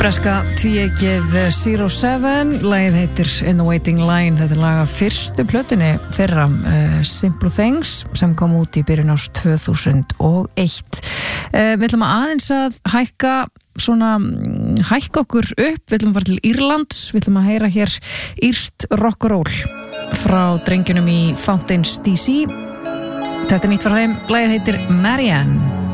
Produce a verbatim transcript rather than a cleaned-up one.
Breska tvíeykið Zero Seven, lagið heitir In the Waiting Line. Þetta er lag af fyrstu plötunni þeirra, uh, Simple Things, sem kom út í byrjun árs tvö þúsund og eitt. Uh, við ætlum að aðeins að hækka svona, hækka okkur upp, við ætlum að fara til Írlands, við ætlum að heyra hér írskt rock and roll frá drengjunum í Fountains D C. Þetta er nýtt frá þeim, lagið heitir Marianne.